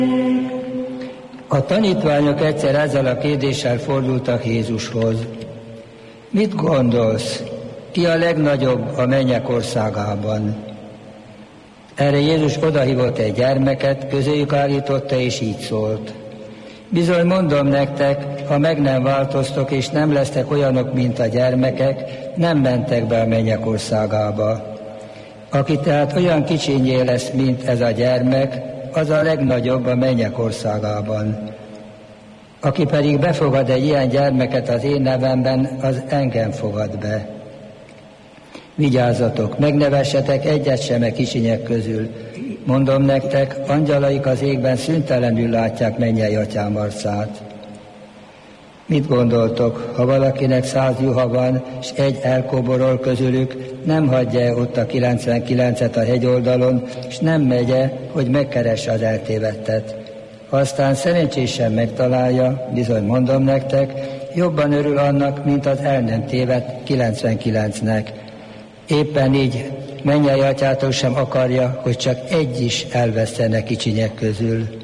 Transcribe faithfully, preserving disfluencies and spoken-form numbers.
A tanítványok egyszer ezzel a kérdéssel fordultak Jézushoz. Mit gondolsz, ki a legnagyobb a mennyek országában? Erre Jézus odahívott egy gyermeket, közéjük állította, és így szólt. Bizony mondom nektek, ha meg nem változtok, és nem lesztek olyanok, mint a gyermekek, nem mentek be a mennyek országába. Aki tehát olyan kicsinyé lesz, mint ez a gyermek, az a legnagyobb a mennyek országában. Aki pedig befogad egy ilyen gyermeket az én nevemben, az engem fogad be. Vigyázzatok, megnevessetek egyet sem e kicsinyek közül. Mondom nektek, angyalaik az égben szüntelenül látják mennyei atyám arcát. Mit gondoltok, ha valakinek száz juha van, és egy elkoborol közülük, nem hagyja ott a kilencvenkilencet a hegyoldalon, és nem megye, hogy megkeresse az eltévedtet. Ha aztán szerencsésen megtalálja, bizony mondom nektek, jobban örül annak, mint az el nem tévedt kilencvenkilencnek. Éppen így mennyei atyátok sem akarja, hogy csak egy is elvesztene kicsinyek közül.